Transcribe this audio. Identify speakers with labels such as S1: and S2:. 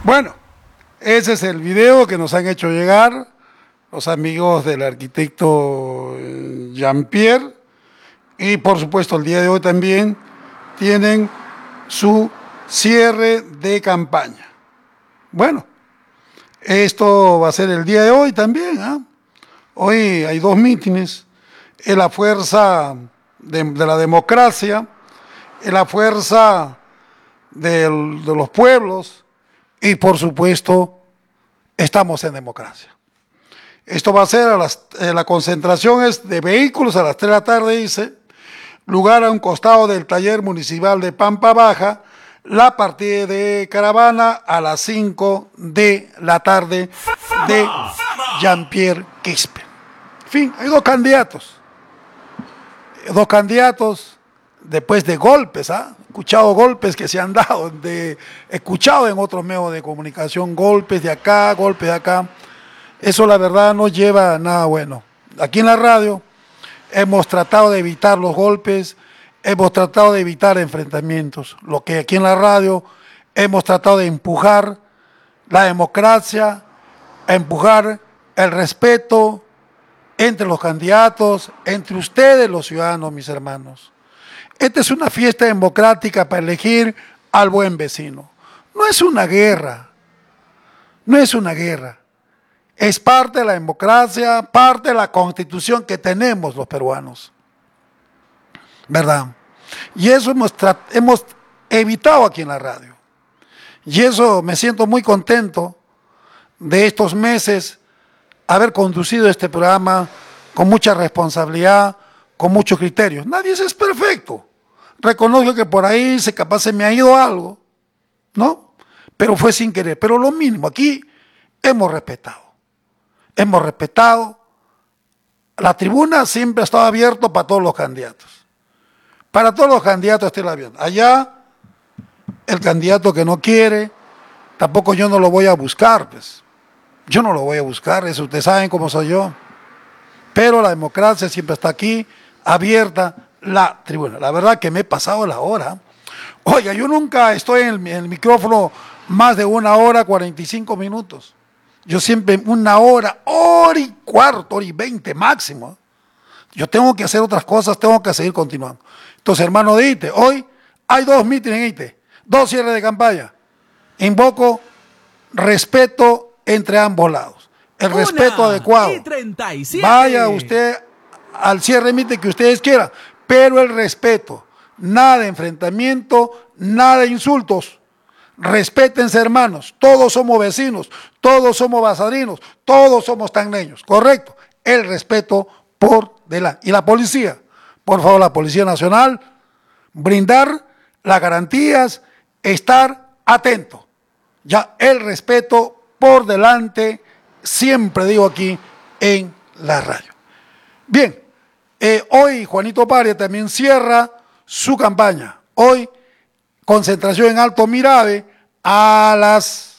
S1: Bueno, ese es el video que nos han hecho llegar los amigos del arquitecto Jean-Pierre, y por supuesto el día de hoy también tienen su cierre de campaña. Bueno, esto va a ser el día de hoy también, ¿eh? Hoy hay dos mítines, es la fuerza de la democracia, es la fuerza de los pueblos y por supuesto estamos en democracia. Esto va a ser la concentración es de vehículos a las 3 de la tarde, dice, lugar a un costado del taller municipal de Pampa Baja, la partida de caravana a las 5 de la tarde de Jean-Pierre Quispe. En fin, hay dos candidatos después de golpes, ¿ah? He escuchado golpes que se han dado, he escuchado en otros medios de comunicación golpes de acá, golpes de acá. Eso la verdad no lleva a nada bueno. Aquí en la radio hemos tratado de evitar los golpes, hemos tratado de evitar enfrentamientos. Lo que aquí en la radio hemos tratado de empujar la democracia, empujar el respeto entre los candidatos, entre ustedes los ciudadanos, mis hermanos. Esta es una fiesta democrática para elegir al buen vecino. No es una guerra, no es una guerra. Es parte de la democracia, parte de la constitución que tenemos los peruanos, ¿verdad? Y eso hemos evitado aquí en la radio. Y eso me siento muy contento de estos meses haber conducido este programa con mucha responsabilidad, con mucho criterio. Nadie es perfecto. Reconozco que por ahí capaz se me ha ido algo, ¿no? Pero fue sin querer. Pero lo mínimo, aquí hemos respetado. Hemos respetado. La tribuna siempre ha estado abierta para todos los candidatos. Para todos los candidatos está abierta. Allá, el candidato que no quiere, tampoco yo no lo voy a buscar, pues. Yo no lo voy a buscar, eso ustedes saben cómo soy yo. Pero la democracia siempre está aquí, abierta la tribuna. La verdad que me he pasado la hora. Oiga, yo nunca estoy en el micrófono más de 1 hora 45 minutos. Yo siempre 1 hora, hora y cuarto, hora y 20 máximo. Yo tengo que hacer otras cosas, tengo que seguir continuando. Entonces, hermano de ITE, hoy hay 2 mítines en ITE, 2 cierres de campaña. Invoco respeto entre ambos lados. El respeto adecuado. Vaya usted al cierre de mítin que ustedes quieran, pero el respeto. Nada de enfrentamiento, nada de insultos. Respétense, hermanos, todos somos vecinos, todos somos basadinos, todos somos tangneños, correcto. El respeto por delante. Y la policía, por favor, la Policía Nacional, brindar las garantías, estar atento. Ya el respeto por delante, siempre digo aquí en la radio. Bien, hoy Juanito Párez también cierra su campaña. Hoy concentración en Alto Mirabe a las